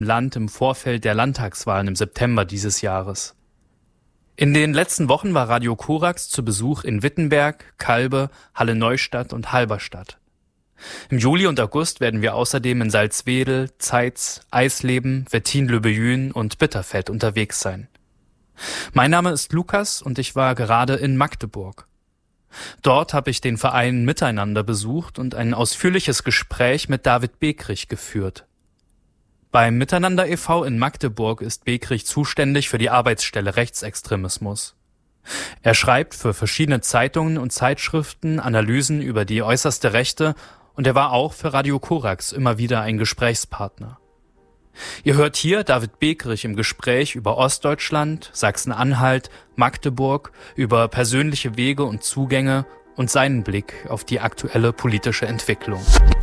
Land im Vorfeld der Landtagswahlen im September dieses Jahres. In den letzten Wochen war Radio Korax zu Besuch in Wittenberg, Calbe, Halle-Neustadt und Halberstadt. Im Juli und August werden wir außerdem in Salzwedel, Zeitz, Eisleben, Wettin-Löbejün und Bitterfeld unterwegs sein. Mein Name ist Lukas und ich war gerade in Magdeburg. Dort habe ich den Verein Miteinander besucht und ein ausführliches Gespräch mit David Bekrich geführt. Beim Miteinander e.V. in Magdeburg ist Bekrich zuständig für die Arbeitsstelle Rechtsextremismus. Er schreibt für verschiedene Zeitungen und Zeitschriften Analysen über die äußerste Rechte und er war auch für Radio Korax immer wieder ein Gesprächspartner. Ihr hört hier David Bekrich im Gespräch über Ostdeutschland, Sachsen-Anhalt, Magdeburg, über persönliche Wege und Zugänge und seinen Blick auf die aktuelle politische Entwicklung.